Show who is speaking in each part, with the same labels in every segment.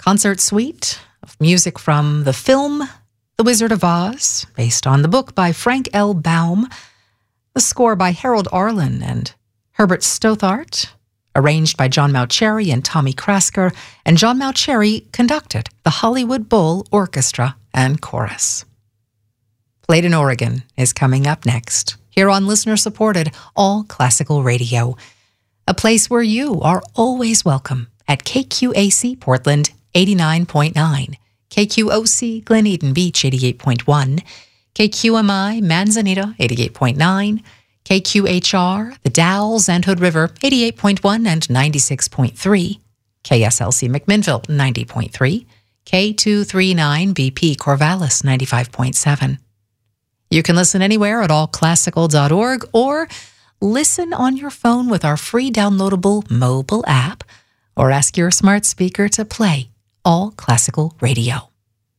Speaker 1: concert suite of music from the film The Wizard of Oz, based on the book by Frank L. Baum, the score by Harold Arlen and Herbert Stothart, arranged by John Mauceri and Tommy Krasker, and John Mauceri conducted the Hollywood Bowl Orchestra and Chorus. Played in Oregon is coming up next, here on listener-supported All Classical Radio, a place where you are always welcome at KQAC Portland 89.9, KQOC Glen Eden Beach 88.1, KQMI Manzanita 88.9, KQHR The Dalles and Hood River 88.1 and 96.3, KSLC McMinnville 90.3, K239 BP Corvallis 95.7. You can listen anywhere at allclassical.org or listen on your phone with our free downloadable mobile app, or ask your smart speaker to play All Classical Radio.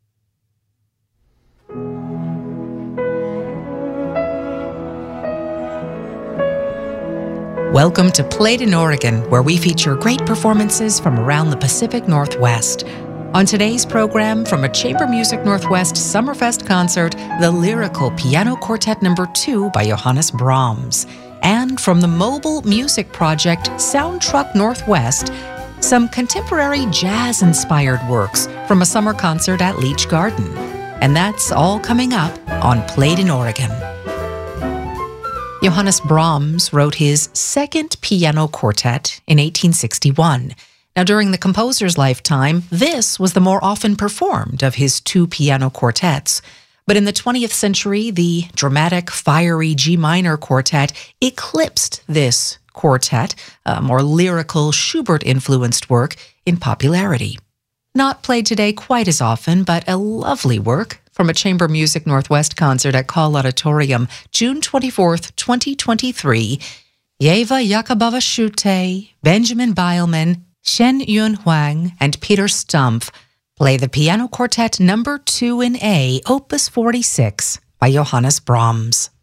Speaker 1: Welcome to Played in Oregon, where we feature great performances from around the Pacific Northwest. On today's program, from a Chamber Music Northwest Summerfest concert, the Lyrical Piano Quartet No. 2 by Johannes Brahms. And from the mobile music project Sound Truck Northwest, some contemporary jazz-inspired works from a summer concert at Leach Garden. And that's all coming up on Played in Oregon. Johannes Brahms wrote his second piano quartet in 1861. Now, during the composer's lifetime, this was the more often performed of his two piano quartets. But in the 20th century, the dramatic, fiery G minor quartet eclipsed this quartet, a more lyrical Schubert-influenced work, in popularity. Not played today quite as often, but a lovely work from a Chamber Music Northwest concert at Call Auditorium, June 24th, 2023. Yeva Yakubova Shute, Benjamin Beilman, Shen Yun Huang, and Peter Stumpf play the Piano Quartet No. 2 in A, Opus 46 by Johannes Brahms.